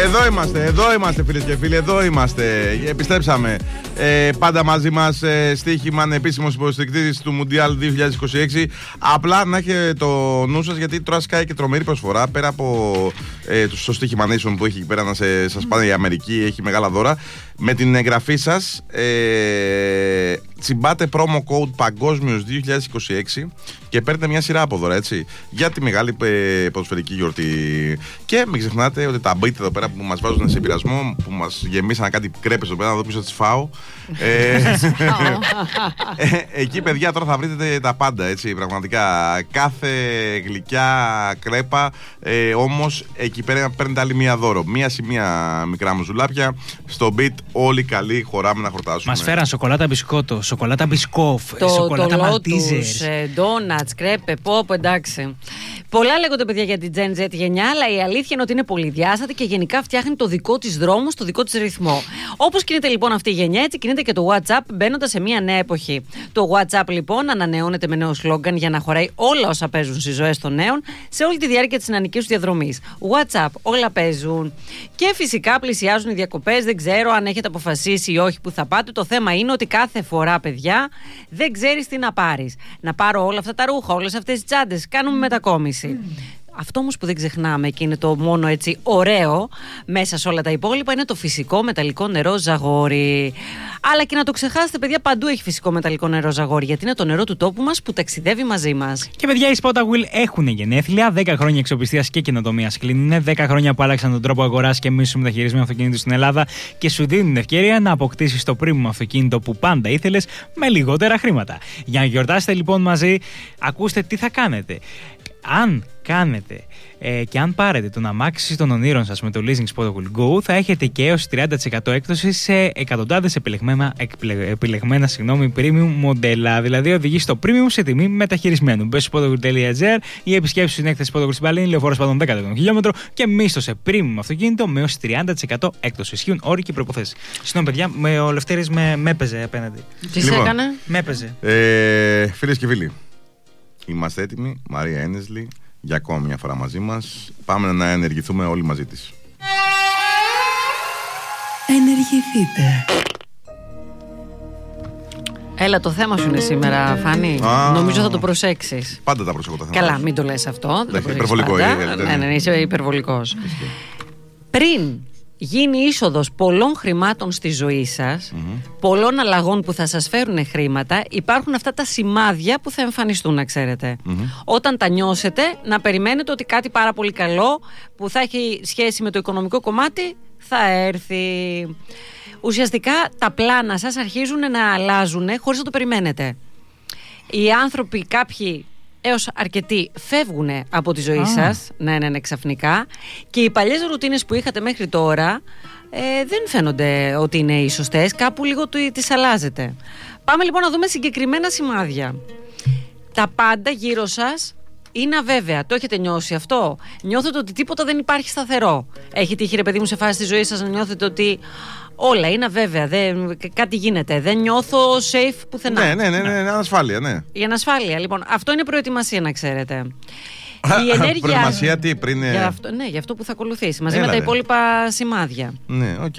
Εδώ είμαστε φίλες και φίλοι, εδώ είμαστε. Επιστρέψαμε. Πάντα μαζί μας στοίχημα, ανεπίσημος υποστηρικτής του Μουντιάλ 2026. Απλά να έχετε το νου σας, γιατί τώρα σκάει και τρομερή προσφορά. Πέρα από το στοίχημα Nation που έχει εκεί πέρα να σας πάνε η Αμερική, έχει μεγάλα δώρα. Με την εγγραφή σας τσιμπάτε promo code Παγκόσμιος 2026 και παίρνετε μια σειρά από δώρα, έτσι, για τη μεγάλη ποδοσφαιρική γιορτή. Και μην ξεχνάτε ότι τα μπίτ εδώ πέρα που μας βάζουν σε πειρασμό, που μας γεμίσαν κάτι κρέπες εδώ πέρα, να δω πίσω τις φάω. Εκεί, παιδιά, τώρα θα βρείτε τα πάντα, έτσι, πραγματικά. Κάθε γλυκιά κρέπα, όμως εκεί πέρα παίρνετε άλλη μία δώρο. Μία σημεία μικρά μου ζουλάπια. Στο μπιτ όλοι καλοί χωράμε να χορτάσουμε. Μας φέραν σοκολάτα μπισκότο, σοκολάτα μπισκόφ, σοκολάτα μαλτίζερς, ντόνατς, κρέπε, πόπο, εντάξει. Πολλά λέγονται, παιδιά, για την Gen Z γενιά, αλλά η αλήθεια είναι ότι είναι πολυδιάστατη και γενικά φτιάχνει το δικό της δρόμο, στο δικό της ρυθμό. Όπως κινείται λοιπόν αυτή η γενιά, έτσι κινείται και το WhatsApp, μπαίνοντας σε μια νέα εποχή. Το WhatsApp λοιπόν ανανεώνεται με νέο σλόγγαν για να χωράει όλα όσα παίζουν στις ζωές των νέων σε όλη τη διάρκεια της νεανικής του διαδρομής. WhatsApp, όλα παίζουν. Και φυσικά πλησιάζουν οι διακοπές, δεν ξέρω αν έχετε αποφασίσει ή όχι που θα πάτε. Το θέμα είναι ότι κάθε φορά, παιδιά, δεν ξέρεις τι να πάρεις. Να πάρω όλα αυτά τα ρούχα, όλες αυτές τις τσάντες, κάνουμε μετακόμιση. Αυτό όμως που δεν ξεχνάμε και είναι το μόνο έτσι ωραίο μέσα σε όλα τα υπόλοιπα είναι το φυσικό μεταλλικό νερό Ζαγόρι. Αλλά και να το ξεχάσετε, παιδιά, παντού έχει φυσικό μεταλλικό νερό Ζαγόρι, γιατί είναι το νερό του τόπου μας που ταξιδεύει μαζί μας. Και παιδιά, οι Spotawheel έχουν γενέθλια. 10 χρόνια εξοπιστίας και καινοτομίας κλείνουν. 10 χρόνια που άλλαξαν τον τρόπο αγοράς και μίσου μεταχειρισμού αυτοκινήτου στην Ελλάδα και σου δίνουν την ευκαιρία να αποκτήσεις το premium αυτοκίνητο που πάντα ήθελες με λιγότερα χρήματα. Για να γιορτάσετε λοιπόν μαζί, ακούστε τι θα κάνετε. Αν κάνετε και αν πάρετε τον αμάξι των ονείρων σας με το Leasing Spotawheel Go, θα έχετε και έως 30% έκπτωση σε εκατοντάδες επιλεγμένα premium μοντέλα. Δηλαδή οδηγεί στο premium σε τιμή μεταχειρισμένου. Μπες στο spotawheel.gr ή επισκέψου στην έκθεση Spotawheel στην Παλίνη, λεωφόρος Παντών 10 χιλιόμετρο και μίσθωσε premium αυτοκίνητο με έως 30% έκπτωση. Ισχύουν όροι και προϋποθέσεις. Συγγνώμη, παιδιά, ο Λευτέρης με έπαιζε απέναντι. Τι έκανε? Με έπαιζε. Φίλες και φίλοι, είμαστε έτοιμοι. Μαρία Ένεσλι για ακόμα μια φορά μαζί μας. Πάμε να ενεργηθούμε όλοι μαζί της. Ενεργηθείτε. Έλα, το θέμα σου είναι σήμερα, Φάνη. Νομίζω θα το προσέξεις. Πάντα τα προσέχω τα θέματα. Καλά, μην το λες αυτό. Υπερβολικό. Ναι, είσαι υπερβολικός. Πριν γίνει είσοδος πολλών χρημάτων στη ζωή σας, πολλών αλλαγών που θα σας φέρουν χρήματα, υπάρχουν αυτά τα σημάδια που θα εμφανιστούν, να ξέρετε. Όταν τα νιώσετε, να περιμένετε ότι κάτι πάρα πολύ καλό που θα έχει σχέση με το οικονομικό κομμάτι θα έρθει. Ουσιαστικά τα πλάνα σας αρχίζουν να αλλάζουν χωρίς να το περιμένετε. Οι άνθρωποι, κάποιοι έως αρκετοί, φεύγουν από τη ζωή σας, ναι, ξαφνικά, και οι παλιές ρουτίνες που είχατε μέχρι τώρα δεν φαίνονται ότι είναι οι σωστές, κάπου λίγο τις αλλάζετε. Πάμε λοιπόν να δούμε συγκεκριμένα σημάδια. Τα πάντα γύρω σας είναι αβέβαια. Το έχετε νιώσει αυτό? Νιώθετε ότι τίποτα δεν υπάρχει σταθερό? Έχει τύχει, ρε παιδί μου, σε φάση της ζωής σας να νιώθετε ότι όλα είναι αβέβαια, κάτι γίνεται, δεν νιώθω safe πουθενά? Ναι, ανασφάλεια, ναι. Η ανασφάλεια, λοιπόν, αυτό είναι προετοιμασία, να ξέρετε. Η ενέργεια. Προετοιμασία τι, πριν. Για αυτό που θα ακολουθήσει, μαζί με τα υπόλοιπα σημάδια. Ναι, okay.